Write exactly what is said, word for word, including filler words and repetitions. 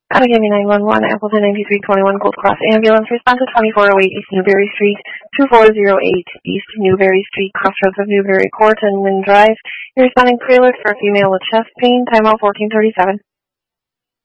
Allegheny nine one one, Appleton ninety-three twenty-one, Gold Cross Ambulance. Respond to twenty-four oh eight East Newberry Street, two four zero eight East Newberry Street, crossroads of Newberry Court and Lynn Drive. You're responding pre-alert for a female with chest pain. Timeout fourteen thirty-seven.